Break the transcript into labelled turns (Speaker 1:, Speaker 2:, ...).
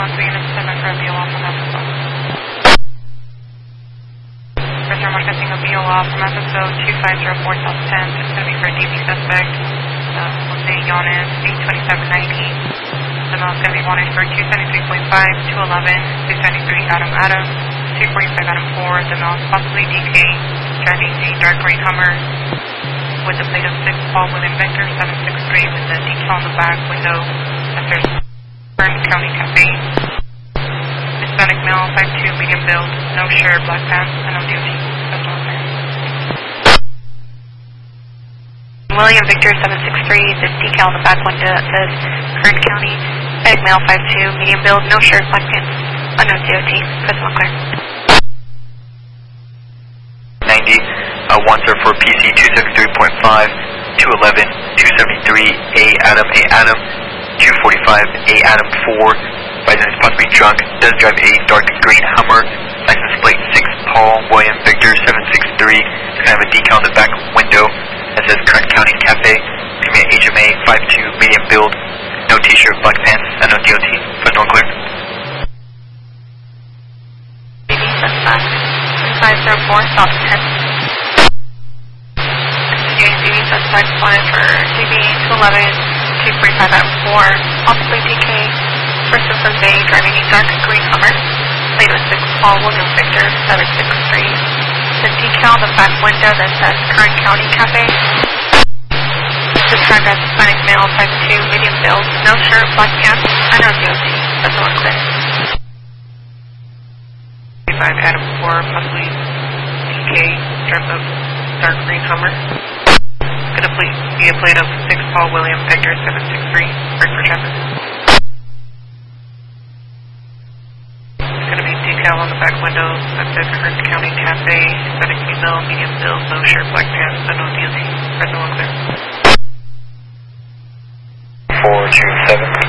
Speaker 1: 613 and 7 for BOL from FSO. Prisoner marking a BOL from FSO 2504 South 10th. It's going to be for a DB suspect. Jose Yanes, 82790. The mail is going to be wanted for 273.5, 211, 673 Adam, 245 Adam 4. The mail is possibly DK, driving a dark gray Hummer with a plate of 6 Paul William Victor 763 with the decal on the back window that says Kern County Cafe. Hispanic male, 5'2", medium build, no shirt, black pants, and no DOT. That's all there. William Victor 763, the decal on the back window that says Kern County. Hispanic male, 5'2", medium build, no shirt, black pants, unknown DOT. That's all clear.
Speaker 2: 90, ones are for PC 273.5, 211, 273, A Adam, 245, A Adam 4. Bison is possibly drunk, does drive a dark green Hummer, license plate 6 Paul William Victor 763. It's kind of a decal on the back window that says Kern County Cafe. It's going to be an HMA 5'2", medium build, no t-shirt, black pants, and no DOT. First one clear.
Speaker 1: BB suspect 504 South 10th. CACV suspect wanted for DB 211, 245 at 4, possibly DK. Person from Bay driving a dark green Hummer, plate with 6 Paul William Victor 763. The decal on the back window that says Kern County Cafe. Described as Hispanic male, 5'2", medium build, no shirt, black pants, and no DOT. That's all clear. 5 Adam 4, possibly DK, drives a dark green Hummer. It's going to be a plate of 6 Paul William Victor 763, right for traffic. It's going to be decal on the back window that says Kern County Cafe, Hispanic female, medium build, no shirt, black pants, and no DOT. Present one clear.
Speaker 2: 427.